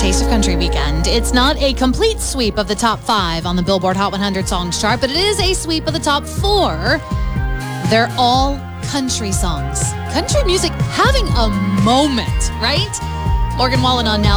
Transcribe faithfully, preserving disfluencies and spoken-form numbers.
Taste of Country weekend. It's not a complete sweep of the top five on the Billboard Hot one hundred Songs chart, but it is a sweep of the top four. They're all country songs. Country music having a moment, right? Morgan Wallen on now.